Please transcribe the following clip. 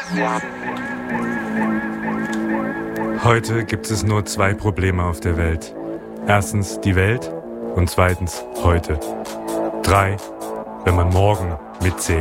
Heute gibt es nur 2 Probleme auf der Welt. Erstens die Welt und zweitens heute. 3, wenn man morgen mitzählt.